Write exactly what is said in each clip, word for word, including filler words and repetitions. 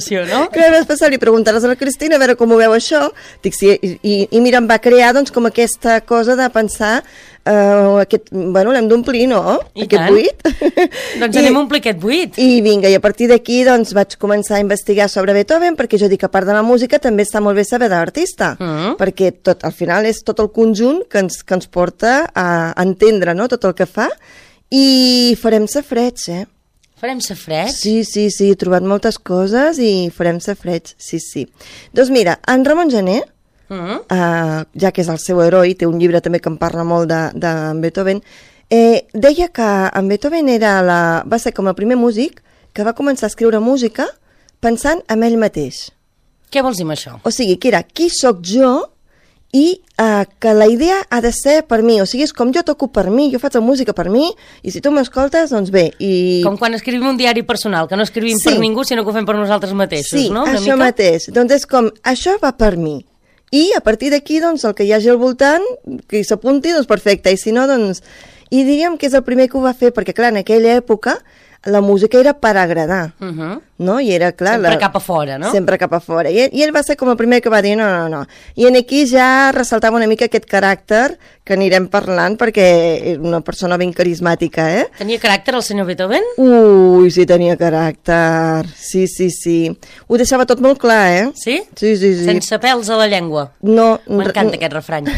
atenció, no? Clar, després li preguntaràs a la Cristina a veure com ho veu això. Dic, sí, i, i, i mira, em va crear doncs com aquesta cosa de pensar uh, aquest, bueno, l'hem d'omplir, no? I aquest tant. buit. Doncs anem a omplir aquest buit. I vinga, i a partir d'aquí doncs vaig començar a investigar sobre Beethoven, perquè jo dic, a part de la música també està molt bé saber d'artista, mm. perquè tot, al final és tot el conjunt que ens, que ens porta a entendre, no?, tot el que fa, i farem safareig, eh? Farem safareig? Sí, sí, sí, he trobat moltes coses i farem safareig, sí, sí. Doncs mira, en Ramon Gené, mm. uh, ja que és el seu heroi, té un llibre també que em parla molt de, de Beethoven, eh, deia que en Beethoven era la, va ser com el primer músic que va començar a escriure música pensant en ell mateix. Què vols dir amb això? O sigui, que era qui sóc jo i uh, que la idea ha de ser per mi, o sigui, és com jo toco per mi, jo faig la música per mi, i si tu m'escoltes, doncs bé. I... Com quan escrivim un diari personal, que no escrivim sí. per ningú, sinó que ho fem per nosaltres mateixos, sí, no? Una això mica? mateix. Doncs és com, això va per mi. I a partir d'aquí, doncs, el que hi hagi al voltant, que hi s'apunti, doncs perfecte, i si no, doncs... I diríem que és el primer que ho va fer, perquè clar, en aquella època la música era per agradar, uh -huh. no? I era, clar... Sempre la... cap a fora, no? Sempre cap a fora. I, I ell va ser com el primer que va dir no, no, no. I en aquí ja ressaltava una mica aquest caràcter que anirem parlant, perquè és una persona ben carismàtica, eh? Tenia caràcter el senyor Beethoven? Ui, sí, tenia caràcter. Sí, sí, sí. Ho deixava tot molt clar, eh? Sí? Sí, sí, sí. Sense pèls a la llengua. No. M'encanta aquest refrany.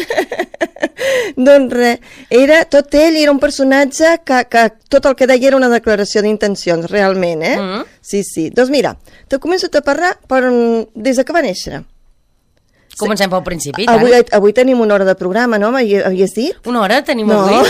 Doncs res, era, tot ell era un personatge que, que tot el que deia era una declaració d'intencions, realment, eh? Mm. Sí, sí. Doncs mira, te començo a parlar per, des de que va néixer. Comencem pel principi, avui, avui tenim una hora de programa, no? Havies dit? Una hora tenim no. avui?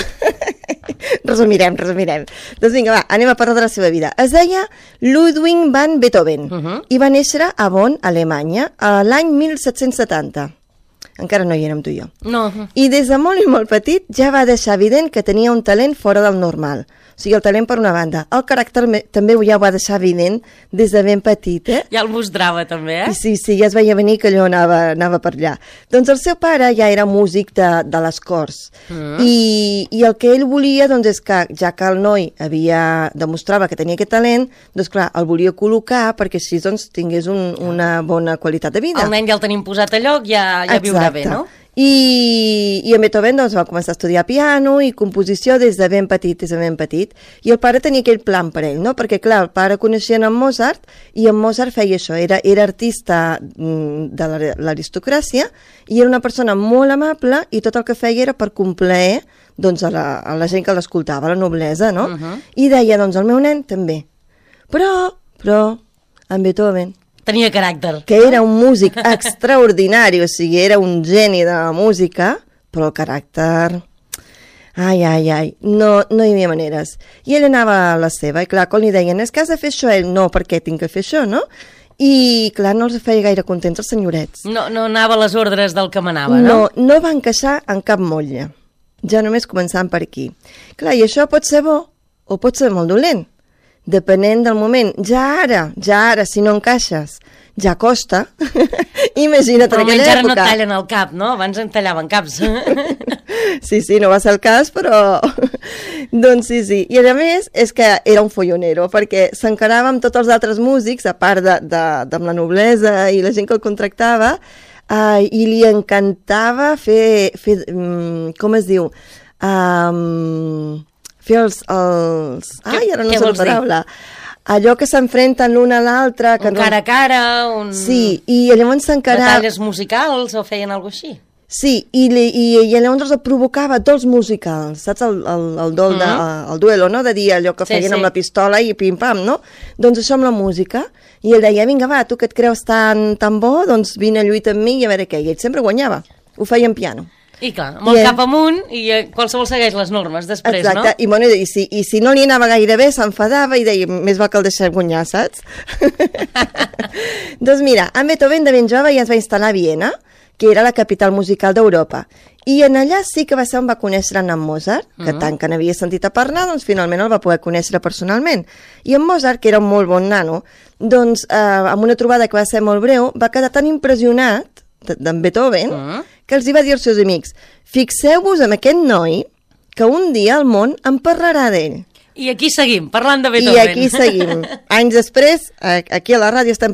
resumirem, resumirem. Doncs vinga, va, anem a parlar de la seva vida. Es deia Ludwig van Beethoven uh -huh. i va néixer a Bonn, Alemanya, l'any mil set-cents setanta. Encara no hi érem tu i jo. No. I des de molt i molt petit ja va deixar evident que tenia un talent fora del normal. O sigui, el talent per una banda. El caràcter també ja ho va deixar evident des de ben petit, eh? Ja el mostrava també, eh? I sí, sí, ja es veia venir que allò anava, anava per allà. Doncs el seu pare ja era músic de, de les corts. Mm. I, I el que ell volia, doncs, és que, ja que el noi havia, demostrava que tenia aquest talent, doncs clar, el volia col·locar perquè així, doncs, tingués un, una bona qualitat de vida. El nen ja el tenim posat a lloc, ja, ja viurà bé, no? I, i en Beethoven doncs, va començar a estudiar piano i composició des de ben petit, des de ben petit. I el pare tenia aquell plan per ell, no? Perquè, clar, el pare coneixia en Mozart i en Mozart feia això, era, era artista de l'aristocràcia i era una persona molt amable i tot el que feia era per complaer doncs, a, la, a la gent que l'escoltava, la noblesa, no? Uh -huh. I deia, doncs, el meu nen també. Però, però, en Beethoven... Tenia caràcter. Que era un músic extraordinari, o sigui, era un geni de la música, però el caràcter... Ai, ai, ai, no, no hi havia maneres. I ell anava a la seva, i clar, quan li deien, és que has de fer això, ell, no, per què tinc que fer això, no? I, clar, no els feia gaire contents els senyorets. No, no anava a les ordres del que manava, no? No, no va encaixar en cap motlla. Ja només començant per aquí. Clar, i això pot ser bo o pot ser molt dolent. Depenent del moment. Ja ara, ja ara, si no encaixes, ja costa. Imagina't en aquella època. Però ara no et tallen el cap, no? Abans en tallaven caps. Sí, sí, no va ser el cas, però... doncs sí, sí. I a més, és que era un follonero, perquè s'encarava amb tots els altres músics, a part de, de, de la noblesa i la gent que el contractava, uh, i li encantava fer... fer um, com es diu? Um, fer els... els... Ai, ara no sé la paraula. Allò que s'enfrenten l'un a l'altre... Un cara a cara, un... Sí, i llavors s'encarava... Batalles musicals o feien alguna cosa així? Sí, i, i, i llavors el provocava dolç musicals, saps? El, el, el, dol de, uh-huh. el duelo, no? De dir allò que sí, feien sí. amb la pistola i pim-pam, no? Doncs això amb la música. I ell deia, vinga, va, tu que et creus tan, tan bo, doncs vine a lluitar amb mi i a veure què. I ell sempre guanyava. Ho feia en piano. I clar, amb el I cap amunt i qualsevol segueix les normes després, exacte. no? I, bueno, i, si, i si no li anava gaire bé, s'enfadava i deia, més val que el deixem guanyar, saps? Doncs mira, en Beethoven de ben jove ja es va instal·lar a Viena, que era la capital musical d'Europa. I en allà sí que va ser on va conèixer en Mozart, que mm. tant que n'havia sentit a parlar, doncs finalment el va poder conèixer personalment. I en Mozart, que era un molt bon nano, doncs eh, amb una trobada que va ser molt breu, va quedar tan impressionat d'en Beethoven, mm. que els hi va dir als seus amics, fixeu-vos en aquest noi que un dia el món en parlarà d'ell. I aquí seguim, parlant de Beethoven. I aquí seguim. Anys després, aquí a la ràdio estem